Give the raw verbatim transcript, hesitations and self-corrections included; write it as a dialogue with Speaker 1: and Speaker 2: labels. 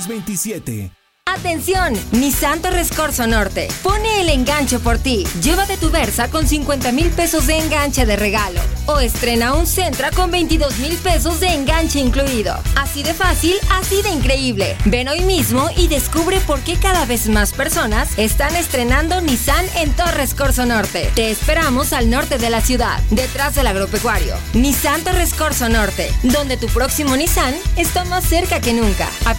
Speaker 1: seis veintisiete.
Speaker 2: ¡Atención! Nissan Torres Corso Norte pone el enganche por ti. Llévate tu Versa con cincuenta mil pesos de enganche de regalo. O estrena un Sentra con veintidós mil pesos de enganche incluido. Así de fácil, así de increíble. Ven hoy mismo y descubre por qué cada vez más personas están estrenando Nissan en Torres Corso Norte. Te esperamos al norte de la ciudad, detrás del agropecuario. Nissan Torres Corso Norte, donde tu próximo Nissan está más cerca que nunca.